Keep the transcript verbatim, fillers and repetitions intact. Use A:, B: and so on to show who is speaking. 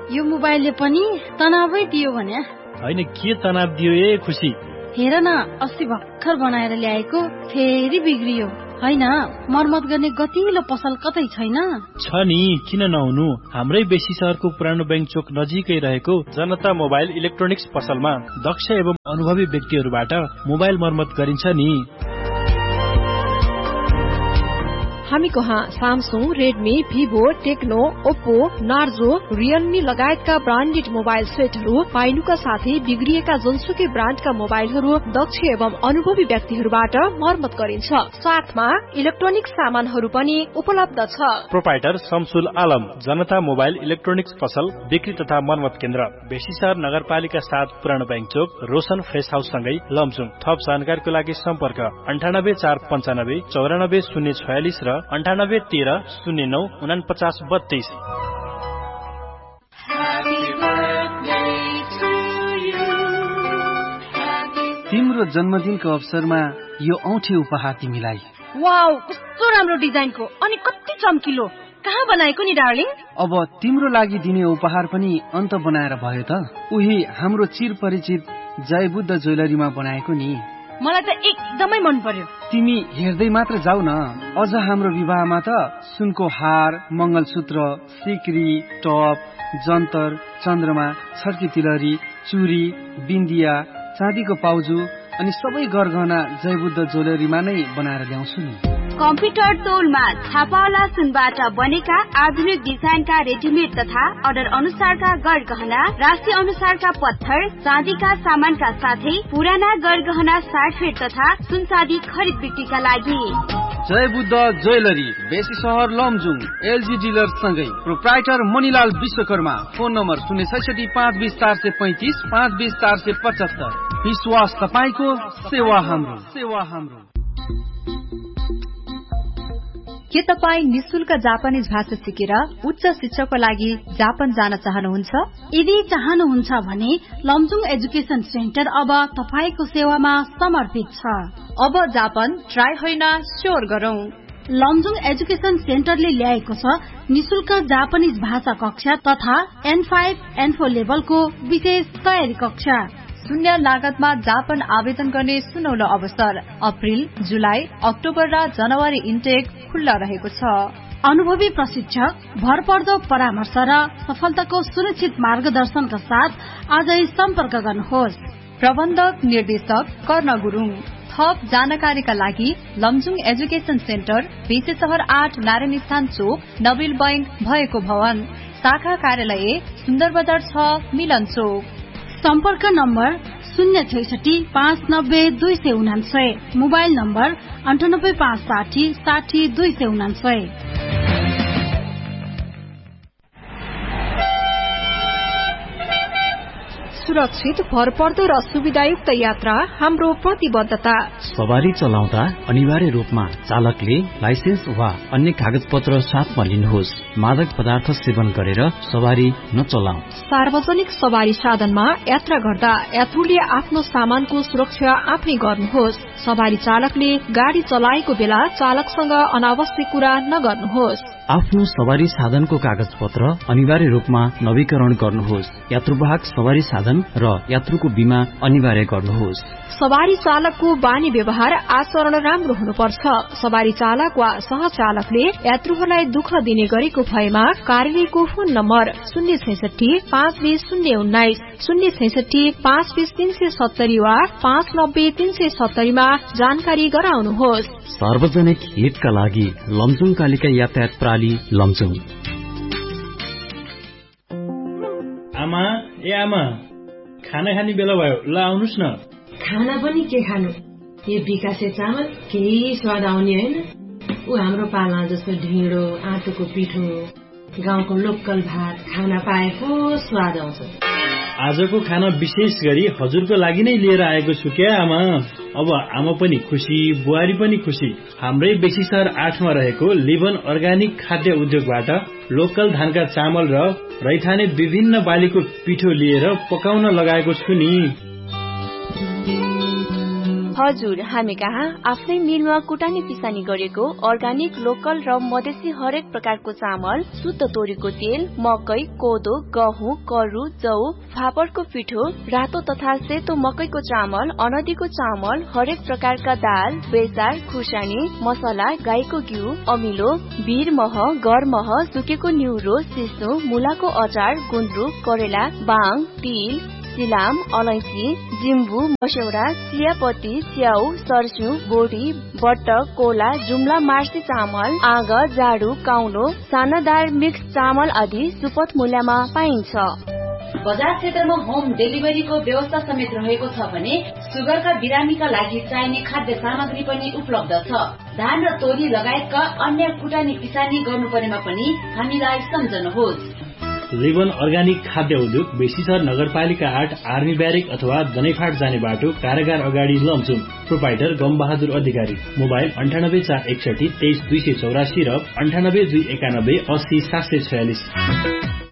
A: यो मोबाइलले पनि तनावै दियो भने
B: होइन के तनाव दियो ए खुसी
A: हेर न अस्ति भर्खर बनाएर ल्याएको फेरि बिग्रियो होइन मर्मत गर्ने गतिलो पसल कतै छैन
B: छ नि किन नहुनु हाम्रै बेसी शहरको पुरानो बैंक चोक नजिकै रहेको जनता मोबाइल इलेक्ट्रोनिक्स पसलमा दक्ष एवं अनुभवी व्यक्तिहरूबाट मोबाइल मर्मत गरिन्छ नि
C: हामी कहाँ Samsung Redmi Vivo Tecno Oppo Narzo Realme लगायतका ब्रान्डेड मोबाइल सेटहरू पाइनुका साथै बिग्रिएका जुनसुकै ब्रान्डका मोबाइलहरू दक्ष एवं अनुभवी व्यक्तिहरूबाट मर्मत गरिन्छ साथमा इलेक्ट्रोनिक सामानहरू पनि उपलब्ध छ
B: प्रोपाइटर शमसुल आलम जनता मोबाइल इलेक्ट्रोनिक्स पसल बिक्री तथा मर्मत केन्द्र बेसीसर नगरपालिका सात पुरानो बैंक चोक रोशन फ्रेस हाउस सँगै लमजुङ थप जानकारीको लागि सम्पर्क अन्ठानब्बे चार पञ्चानब्बे चौरानब्बे शून्य छयालिस र अन्ठानब्बे तेह्र शून्य नौ उनापचास बत्तीस
D: तिम्रो जन्मदिनको अवसरमा यो औँठी उपहार तिमीलाई
A: वाउ कस्तो राम्रो डिजाइनको अनि कति चम्किलो कहाँ बनाएको नि डार्लिङ
D: अब तिम्रो लागि दिने उपहार पनि अन्त बनाएर भयो त उही हाम्रो चिर परिचित जयबुद्ध ज्वेलरीमा बनाएको नि
A: मलाई त एकदमै मन पर्यो
D: तिमी हेर्दै मात्र जाऊ न अझ हाम्रो विवाहमा त सुनको हार मंगलसूत्र सिक्री टप जन्तर चन्द्रमा छड्की तिलहरी चुरी बिन्दिया चाँदीको पाउजु अनि सबै गरगहना जयबुद्ध ज्वेलरीमा नै बनाएर ल्याउँछु नि
E: कम्प्युटर तौलमा छापावाला सुनबाट बनेका आधुनिक डिजाइनका रेडिमेड तथा अर्डर अनुसारका गरगहना राशि अनुसारका पत्थर चाँदीका सामानका साथै पुराना गरगहना साटफेट तथा सुन चाँदी खरिद बिक्रीका लागि
D: जयबुद्ध ज्वेलरी बेसी सहर लमजुङ एलजी डिलर सँगै proprietor Manilal Vishwakarma phone number शून्य छैसठी पाँच बीस चार सय पैंतिस पाँच बीस चार सय पचहत्तर विश्वास तपाईको सेवा हाम्रो सेवा हाम्रो
C: के तपाईँ निशुल्क जापानिज भाषा सिकेर उच्च शिक्षाको लागि जापान जान चाहनुहुन्छ
A: यदि चाहनुहुन्छ भने लमजुङ एजुकेशन सेन्टर अब तपाईको सेवामा समर्पित छ
C: अब जापान ट्राई होइन स्योर गरौं
A: लमजुङ एजुकेशन सेन्टरले ल्याएको छ निशुल्क जापानिज भाषा कक्षा तथा एन फाइभ एन फोर लेभलको विशेष तयारी कक्षा
C: शून्य लागतमा जापान आवेदन गर्ने सुनौलो अवसर अप्रिल जुलाई अक्टोबर र जनवरी इन्टेक खुल्ला रहेको छ
A: अनुभवी प्रशिक्षक भरपर्दो परामर्श र सफलताको सुनिश्चित मार्गदर्शनका साथ आजै सम्पर्क गर्नुहोस्
C: प्रबन्धक निर्देशक कर्ण गुरुङ थप जानकारीका लागि लमजुङ एजुकेशन सेन्टर बेसी शहर आठ नारायण स्थान चोक नबिल बैंक भएको भवन शाखा कार्यालय सुन्दर बजार छ मिलन चोक
A: सम्पर्क नम्बर शून्य छैसठी पाँच नब्बे दुई सय उनान्सय मोबाइल नम्बर अन्ठानब्बे पाँच साठी साठी दुई सय उनान्सय
C: सुरक्षित भरपर्दो र सुविधायुक्त यात्रा हाम्रो प्रतिबद्धता
F: सवारी चलाउँदा अनिवार्य रूपमा चालकले लाइसेन्स वा अन्य कागज पत्र साथमा लिनुहोस् मादक पदार्थ सेवन गरेर सवारी नचलाऊ
C: सार्वजनिक सवारी साधनमा यात्रा गर्दा यात्रुले आफ्नो सामानको सुरक्षा आफै गर्नुहोस् सवारी चालकले गाड़ी चलाएको बेला चालकसँग अनावश्यक कुरा नगर्नुहोस्
F: आफ्नो सवारी साधनको कागज पत्र अनिवार्य रूपमा नवीकरण गर्नुहोस् यात्रुवाहक सवारी साधन र यात्रुको बीमा अनिवार्य गर्नुहोस्
C: सवारी चालकको बानी व्यवहार आचरण राम्रो हुनुपर्छ सवारी चालक वा सहचालकले यात्रुहरूलाई दुःख दिने गरेको भएमा कार्यालयको फोन नम्बर शून्य छैसठी पाँच बीस शून्य उन्नाइस शून्य छैसठी पाँच बीस तीन सय सत्तरी वा पाँच नब्बे तीन सय सत्तरीमा जानकारी गराउनुहोस्
F: सार्वजनिक हितका लागि लमजुङ कालिका यातायात प्रणाली लमजुङ
B: आमा ए आमा खाना खाने बेला भयो ल आउनुस् न
G: खाना पनि के खानु यो विकासे चामल केही स्वाद आउने होइन ऊ हाम्रो पाला जस्तो ढिँडो आँटोको पिठो गाउँको लोकल भात खान पाएको स्वाद आउँछ
B: आजको खाना विशेष गरी हजुरको लागि नै लिएर आएको छु क्या आमा अब आमा पनि खुसी बुहारी पनि खुसी हाम्रै बेसी शहर आठमा रहेको लिभन अर्ग्यानिक खाद्य उद्योगबाट लोकल धानका चामल र रैथाने विभिन्न बालीको पिठो लिएर पकाउन लगाएको छु नि
E: हजुर, हामी कहाँ आफ्नै मिलमा कुटानी पिसानी गरेको अर्गानिक, लोकल र मधेसी हरेक प्रकारको चामल, शुद्ध तोरीको तेल, मकै, कोदो, गहुँ, करु, जौ, फापरको पिठो, रातो तथा सेतो मकैको चामल, अनदीको चामल, हरेक प्रकारका दाल, बेसार, खुर्सानी, मसला, गाईको घिउ, अमिलो, भिर मह, गर मह, सुकेको न्युरो, सिस्नो, मुलाको अचार, गुन्द्रुक, करेला, बाङ, तिल, सिलाम, अलैँची, जिम्बु, मस्यौरा, चियापत्ती, च्याउ, सर्स्यु, बोडी, बट्ट, कोला, जुम्ला, मार्सी चामल, आग, जाडु, काउलो, सानादार मिक्स चामल आदि सुपथ मूल्यमा पाइन्छ।
H: बजार क्षेत्रमा होम डेलिभरीको व्यवस्था समेत रहेको छ भने सुगरका बिरामीका लागि चाहिने खाद्य सामग्री पनि उपलब्ध छ। धान र तोरी लगायतका अन्य कुटानी पिसानी गर्नुपर्नेमा पनि हामीलाई सम्झनुहोस्।
B: लिबन अर्गानिक खाद्य उद्योग बेसीसर नगरपालिका आठ आर्मी ब्यारेक अथवा दनैफाट जाने बाटो कारागार अगाडि लमचुङ। प्रोपाइटर गम बहादुर अधिकारी। मोबाइल अन्ठानब्बे चार एकसठी तेइस दुई सय चौरासी र अन्ठानब्बे दुई एकानब्बे अस्सी सात सय छयालिस।